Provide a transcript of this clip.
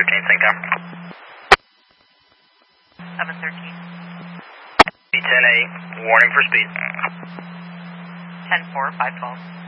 SyncTime. 713. Speed 10-8, warning for speed. 10-4, 512.